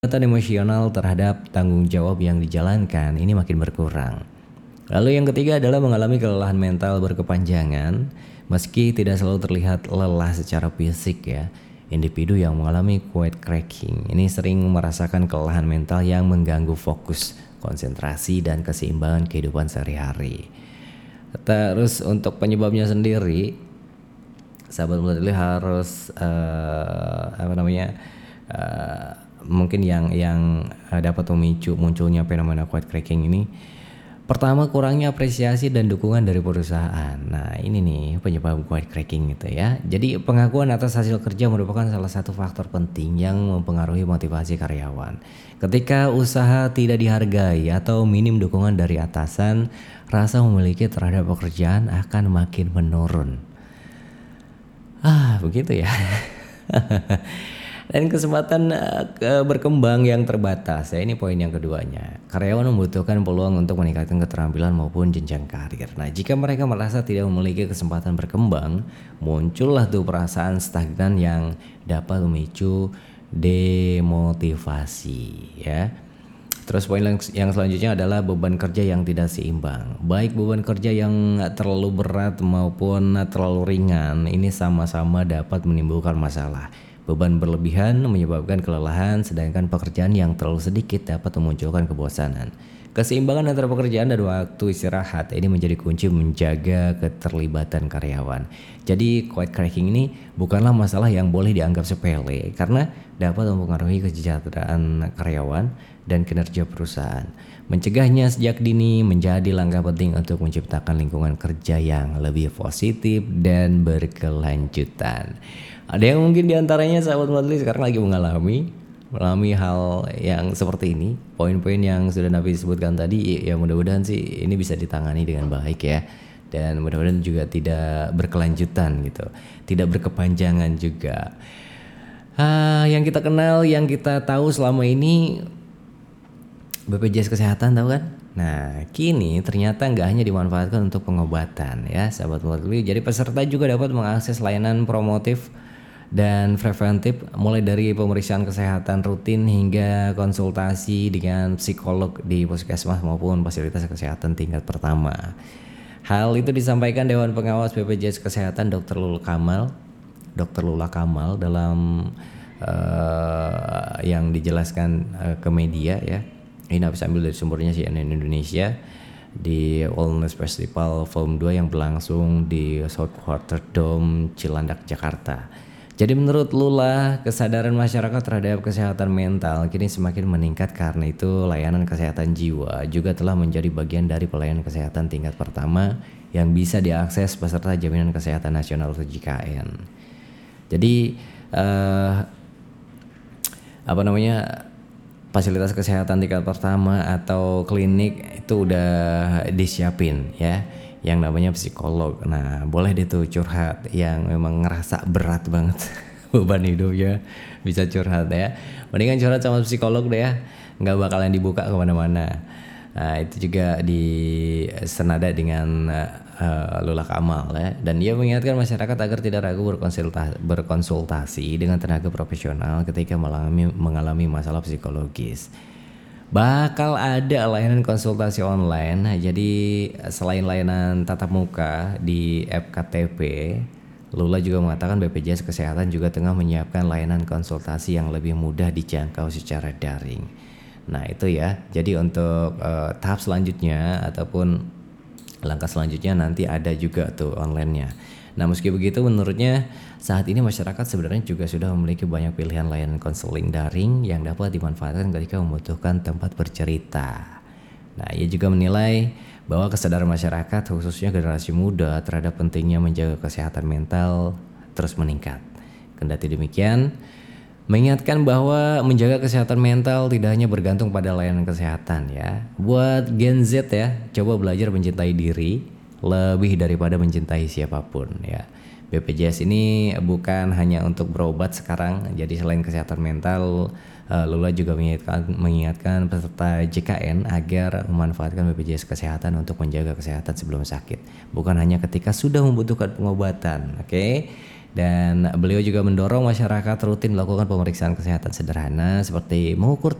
Pendekatan emosional terhadap tanggung jawab yang dijalankan ini makin berkurang. Lalu yang ketiga adalah mengalami kelelahan mental berkepanjangan, meski tidak selalu terlihat lelah secara fisik ya. Individu yang mengalami quiet cracking ini sering merasakan kelelahan mental yang mengganggu fokus, konsentrasi, dan keseimbangan kehidupan sehari-hari. Terus untuk penyebabnya sendiri, sahabat muda harus mungkin yang dapat memicu munculnya fenomena quiet cracking ini. Pertama, kurangnya apresiasi dan dukungan dari perusahaan. Nah, ini nih penyebab quiet cracking gitu ya. Jadi pengakuan atas hasil kerja merupakan salah satu faktor penting yang mempengaruhi motivasi karyawan. Ketika usaha tidak dihargai atau minim dukungan dari atasan, rasa memiliki terhadap pekerjaan akan makin menurun. Begitu ya. Dan kesempatan berkembang yang terbatas. Ini poin yang keduanya. Karyawan membutuhkan peluang untuk meningkatkan keterampilan maupun jenjang karir. Nah, jika mereka merasa tidak memiliki kesempatan berkembang, muncullah tuh perasaan stagnan yang dapat memicu demotivasi ya. Terus poin yang selanjutnya adalah beban kerja yang tidak seimbang. Baik beban kerja yang terlalu berat maupun terlalu ringan, ini sama-sama dapat menimbulkan masalah. Beban berlebihan menyebabkan kelelahan, sedangkan pekerjaan yang terlalu sedikit dapat memunculkan kebosanan. Keseimbangan antara pekerjaan dan waktu istirahat ini menjadi kunci menjaga keterlibatan karyawan. Jadi quiet cracking ini bukanlah masalah yang boleh dianggap sepele karena dapat mempengaruhi kesejahteraan karyawan dan kinerja perusahaan. Mencegahnya sejak dini menjadi langkah penting untuk menciptakan lingkungan kerja yang lebih positif dan berkelanjutan. Ada yang mungkin diantaranya sahabat Madli sekarang lagi mengalami hal yang seperti ini. Poin-poin yang sudah Nabi sebutkan tadi ya mudah-mudahan sih ini bisa ditangani dengan baik ya. Dan mudah-mudahan juga tidak berkelanjutan gitu. Tidak berkepanjangan juga. Yang kita kenal, yang kita tahu selama ini BPJS Kesehatan tahu kan? Nah, kini ternyata nggak hanya dimanfaatkan untuk pengobatan ya, sahabat Madli. Jadi peserta juga dapat mengakses layanan promotif dan preventif mulai dari pemeriksaan kesehatan rutin hingga konsultasi dengan psikolog di puskesmas maupun fasilitas kesehatan tingkat pertama. Hal itu disampaikan Dewan Pengawas BPJS Kesehatan Dr. Lula Kamal dalam yang dijelaskan ke media ya. Ini bisa ambil dari sumbernya CNN Indonesia di Wellness Festival Volume 2 yang berlangsung di South Quarter Dome Cilandak, Jakarta. Jadi menurut Lula, kesadaran masyarakat terhadap kesehatan mental kini semakin meningkat, karena itu layanan kesehatan jiwa juga telah menjadi bagian dari pelayanan kesehatan tingkat pertama yang bisa diakses peserta Jaminan Kesehatan Nasional atau JKN. Jadi fasilitas kesehatan tingkat pertama atau klinik itu udah disiapin ya, yang namanya psikolog. Nah, boleh deh tuh curhat yang memang ngerasa berat banget beban hidupnya, bisa curhat ya. Mendingan curhat sama psikolog deh ya, nggak bakalan dibuka kemana-mana. Nah, itu juga di senada dengan Lula Kamal ya. Dan dia mengingatkan masyarakat agar tidak ragu berkonsultasi dengan tenaga profesional ketika mengalami masalah psikologis. Bakal ada layanan konsultasi online. Nah, jadi selain layanan tatap muka di app KTP, Lula juga mengatakan BPJS Kesehatan juga tengah menyiapkan layanan konsultasi yang lebih mudah dijangkau secara daring. Nah, itu ya. Jadi untuk tahap selanjutnya ataupun langkah selanjutnya nanti ada juga tuh online-nya. Nah, meski begitu menurutnya saat ini masyarakat sebenarnya juga sudah memiliki banyak pilihan layanan konseling daring yang dapat dimanfaatkan ketika membutuhkan tempat bercerita. Nah, ia juga menilai bahwa kesadaran masyarakat khususnya generasi muda terhadap pentingnya menjaga kesehatan mental terus meningkat. Kendati demikian, mengingatkan bahwa menjaga kesehatan mental tidak hanya bergantung pada layanan kesehatan ya. Buat Gen Z ya, coba belajar mencintai diri lebih daripada mencintai siapapun ya. BPJS ini bukan hanya untuk berobat sekarang. Jadi selain kesehatan mental, Lula juga mengingatkan peserta JKN agar memanfaatkan BPJS Kesehatan untuk menjaga kesehatan sebelum sakit, bukan hanya ketika sudah membutuhkan pengobatan. Oke. Dan beliau juga mendorong masyarakat rutin melakukan pemeriksaan kesehatan sederhana seperti mengukur